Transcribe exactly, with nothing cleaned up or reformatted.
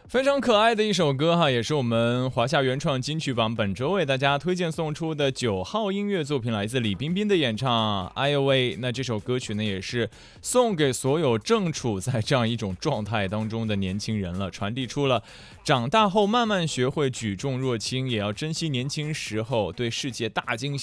非常可爱的一首歌哈，也是我们华夏原创金曲榜本周为大家推荐送出的九号音乐作品，来自李冰冰的演唱《哎呦喂》。那这首歌曲呢，也是送给所有正处在这样一种状态当中的年轻人了，传递出了长大后慢慢学会举重若轻，也要珍惜年轻时候对世界大惊